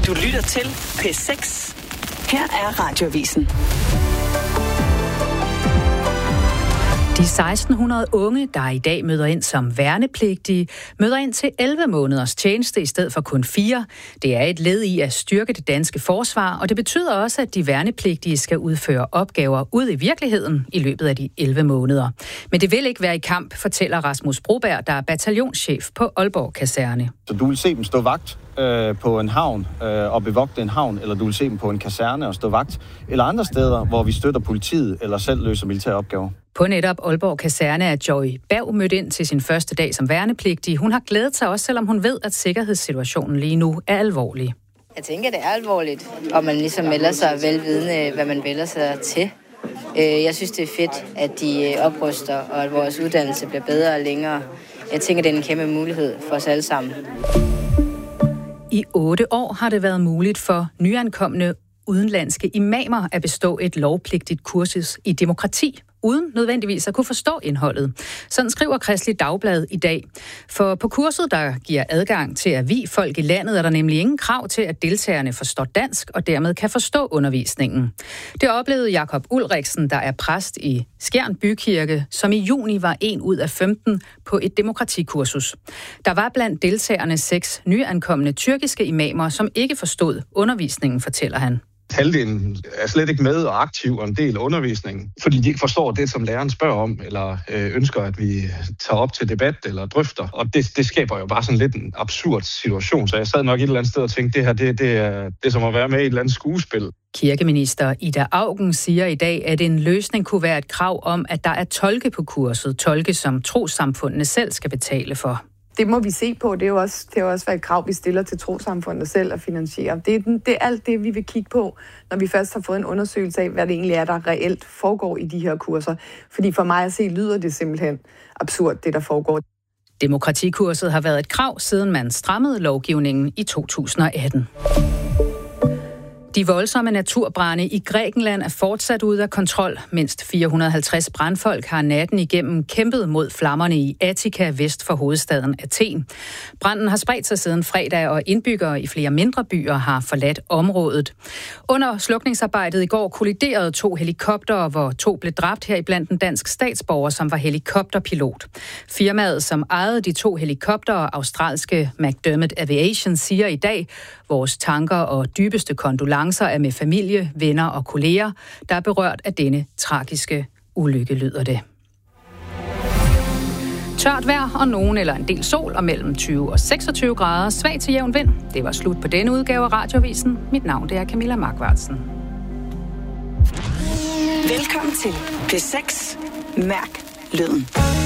Du lytter til P6. Her er Radioavisen. De 1600 unge, der i dag møder ind som værnepligtige, møder ind til 11 måneders tjeneste i stedet for kun 4. Det er et led i at styrke det danske forsvar, og det betyder også, at de værnepligtige skal udføre opgaver ude i virkeligheden i løbet af de 11 måneder. Men det vil ikke være i kamp, fortæller Rasmus Broberg, der er bataljonschef på Aalborg Kaserne. Så du vil se dem stå vagt på en havn og bevogte en havn, eller du vil se dem på en kaserne og stå vagt, eller andre steder, hvor vi støtter politiet eller selv løser militære opgaver. På netop Aalborg Kaserne er Joy Berg mødt ind til sin første dag som værnepligtig. Hun har glædet sig også, selvom hun ved, at sikkerhedssituationen lige nu er alvorlig. Jeg tænker, det er alvorligt, og man ligesom melder sig velvidende, hvad man vælger sig til. Jeg synes, det er fedt, at de opruster, og at vores uddannelse bliver bedre og længere. Jeg tænker, det er en kæmpe mulighed for os alle sammen. I 8 år har det været muligt for nyankomne udenlandske imamer at bestå et lovpligtigt kursus i demokrati, uden nødvendigvis at kunne forstå indholdet. Sådan skriver Kristeligt Dagblad i dag. For på kurset, der giver adgang til at vie folk i landet, er der nemlig ingen krav til, at deltagerne forstår dansk og dermed kan forstå undervisningen. Det oplevede Jakob Ulriksen, der er præst i Skjern Bykirke, som i juni var 1 ud af 15 på et demokratikursus. Der var blandt deltagerne 6 nyankomne tyrkiske imamer, som ikke forstod undervisningen, fortæller han. Halvdelen er slet ikke med og aktiv og en del af undervisningen, fordi de ikke forstår det, som læreren spørger om, eller ønsker, at vi tager op til debat eller drøfter. Og det skaber jo bare sådan lidt en absurd situation. Så jeg sad nok et eller andet sted og tænkte, det er som at være med i et eller andet skuespil. Kirkeminister Ida Auken siger i dag, at en løsning kunne være et krav om, at der er tolke på kurset. Tolke, som trossamfundene selv skal betale for. Det må vi se på. Det er jo også et krav, vi stiller til trossamfundet selv at finansiere. Det er alt det, vi vil kigge på, når vi først har fået en undersøgelse af, hvad det egentlig er, der reelt foregår i de her kurser. Fordi for mig at se, lyder det simpelthen absurd, det der foregår. Demokratikurset har været et krav, siden man strammede lovgivningen i 2018. De voldsomme naturbrande i Grækenland er fortsat ude af kontrol. Mindst 450 brandfolk har natten igennem kæmpet mod flammerne i Attika vest for hovedstaden Athen. Branden har spredt sig siden fredag, og indbyggere i flere mindre byer har forladt området. Under slukningsarbejdet i går kolliderede 2 helikoptere, hvor 2 blev dræbt, heriblandt en dansk statsborger, som var helikopterpilot. Firmaet, som ejede de 2 helikoptere, australske McDermott Aviation, siger i dag, vores tanker og dybeste kondolencer er med familie, venner og kolleger, der er berørt af denne tragiske ulykke, lyder det. Tørt vejr og nogen eller en del sol og mellem 20 og 26 grader, svag til jævn vind. Det var slut på denne udgave af Radioavisen. Mit navn det er Camilla Markvartsen. Velkommen til P6. Mærk lyden.